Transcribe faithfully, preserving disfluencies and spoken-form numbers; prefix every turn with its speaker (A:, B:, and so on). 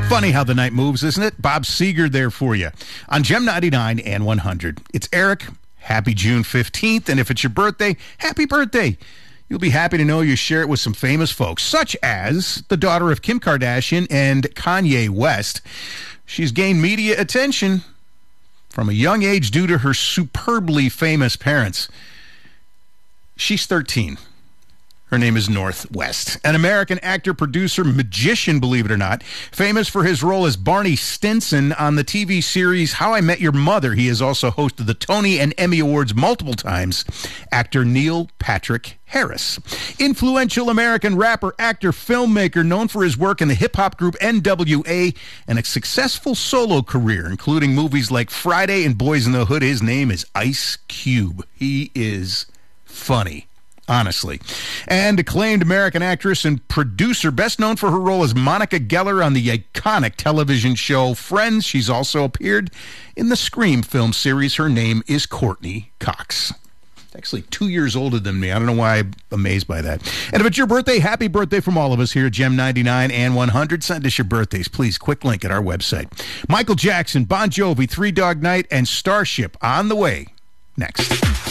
A: Funny how the night moves, isn't it? Bob Seger there for you on Gem ninety-nine and one hundred. It's Eric. Happy June fifteenth. And if it's your birthday, happy birthday. You'll be happy to know you share it with some famous folks, such as the daughter of Kim Kardashian and Kanye West. She's gained media attention from a young age due to her superbly famous parents. She's thirteen. Her name is Northwest. An American actor, producer, magician, believe it or not, famous for his role as Barney Stinson on the T V series How I Met Your Mother. He has also hosted the Tony and Emmy Awards multiple times. Actor Neil Patrick Harris. Influential American rapper, actor, filmmaker, known for his work in the hip-hop group N W A and a successful solo career, including movies like Friday and Boys in the Hood. His name is Ice Cube. He is funny. Honestly. And acclaimed American actress and producer, best known for her role as Monica Geller on the iconic television show Friends. She's also appeared in the Scream film series. Her name is Courtney Cox. Actually two years older than me. I don't know why I'm amazed by that. And if it's your birthday, happy birthday from all of us here at Gem ninety-nine and one hundred. Send us your birthdays, please. Quick link at our website. Michael Jackson, Bon Jovi, Three Dog Night, and Starship on the way next.